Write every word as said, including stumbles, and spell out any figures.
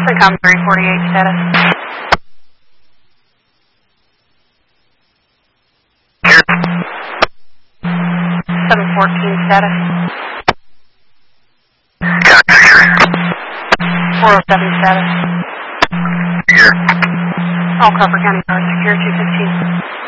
Syncom three forty-eight status. seven fourteen status. four oh seven status. Here. All Crawford County Guard Secure two fifteen.